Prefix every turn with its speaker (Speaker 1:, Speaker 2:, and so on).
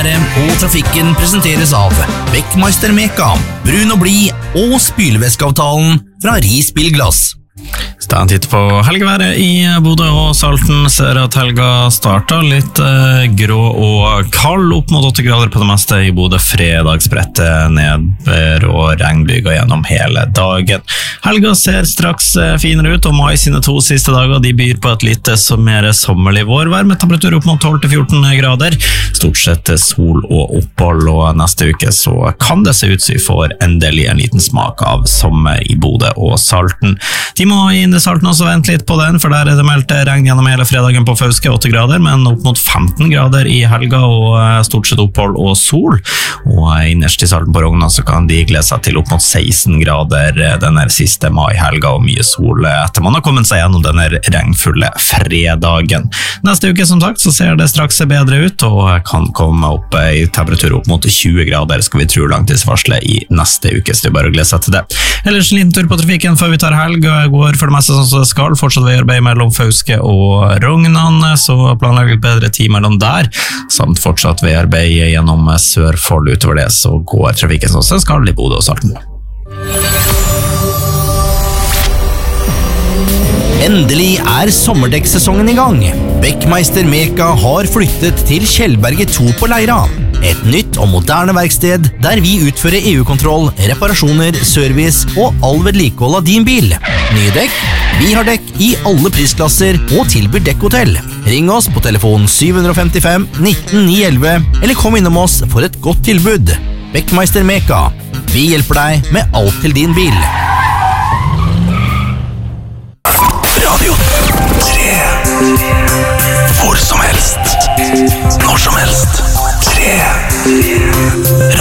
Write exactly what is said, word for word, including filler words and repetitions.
Speaker 1: Været og trafikken presenteres av Beckmeister Meka, brun og blid og spylevæskeavtalen fra Ris Bilglass.
Speaker 2: Så en titt på helgeværet i Bodø og Salten. Ser at helga startet litt eh, grå og kald, opp mot åtte grader på det meste i Bodø. Fredagsbrettet nedbør og regnbyger gjennom hele dagen. Helga ser straks eh, finere ut, og mai sine to siste dager de byr på et litt mer sommerlig vårvær med temperatur opp mot tolv til fjorten grader. Stort sett sol og opphold, og neste uke så kan det se ut som vi får endelig en liten smak av sommer i Bodø og Salten. De må inn i Salten også vente litt på den, for der er det meldt regn gjennom hele fredagen på Fauske, åtte grader, men opp mot femten grader i helga, og stort sett opphold og sol. Og innerst i Salten på Rogna så kan de glede seg til opp mot seksten grader denne siste mai-helga, og mye sol etter man har kommet seg gjennom denne regnfulle fredagen. Neste uke, som sagt, så ser det straks bedre ut, og kan komme opp i temperatur opp mot tjue grader, skal vi tro langtidsvarslet i neste uke, så det er bare å glede seg til det. Ellers en liten tur på trafikken før vi tar helg, går for det meste sånn som det skal, fortsatt veiarbeid mellom Fauske og Rognan, så planlegger litt bedre tid mellom der, samt fortsatt veiarbeid gjennom Sørfold. Utover det så går trafikken sånn som det skal i Bodø og Salten.
Speaker 1: Endelig er sommerdekksesongen i gang. Beckmeister Meka har flyttet til Kjellberget to på Leira. Et nytt og moderne verksted der vi utfører E U-kontroll, reparasjoner, service og all vedlikehold av din bil. Nye dekk, vi har dekk i alle prisklasser og tilbyr dekkhotell. Ring oss på telefon syv fem fem nitten ni elleve eller kom innom oss for et godt tilbud. Beckmeister Meka. Vi hjelper deg med alt til din bil.
Speaker 3: Radio tre. Hvor som helst. Når som helst. tre.